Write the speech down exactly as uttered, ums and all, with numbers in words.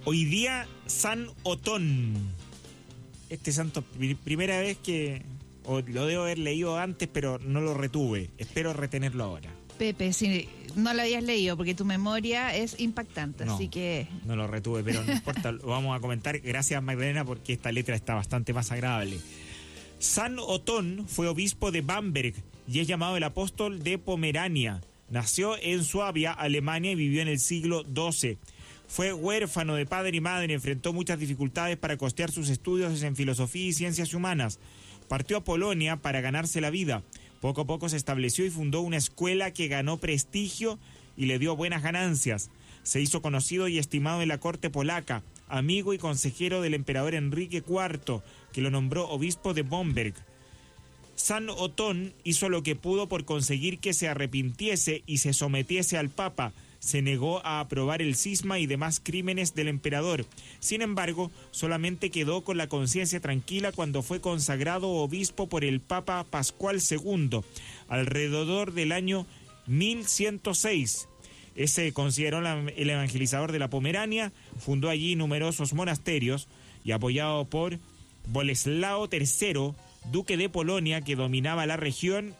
Hoy día San Otón. Este santo, primera vez que... O lo debo haber leído antes, pero no lo retuve. Espero retenerlo ahora. Pepe, si no lo habías leído, porque tu memoria es impactante, no, así que... No lo retuve, pero no importa, lo vamos a comentar. Gracias, Magdalena, porque esta letra está bastante más agradable. San Otón fue obispo de Bamberg y es llamado el apóstol de Pomerania. Nació en Suabia, Alemania, y vivió en el siglo doce. Fue huérfano de padre y madre, enfrentó muchas dificultades para costear sus estudios en filosofía y ciencias humanas. Partió a Polonia para ganarse la vida. Poco a poco se estableció y fundó una escuela que ganó prestigio y le dio buenas ganancias. Se hizo conocido y estimado en la corte polaca, amigo y consejero del emperador Enrique cuarto, que lo nombró obispo de Bamberg. San Otón hizo lo que pudo por conseguir que se arrepintiese y se sometiese al Papa. Se negó a aprobar el cisma y demás crímenes del emperador. Sin embargo, solamente quedó con la conciencia tranquila cuando fue consagrado obispo por el Papa Pascual segundo, alrededor del año mil ciento seis. Ese consideró la, el evangelizador de la Pomerania, fundó allí numerosos monasterios y apoyado por Boleslao tercero, duque de Polonia, que dominaba la región,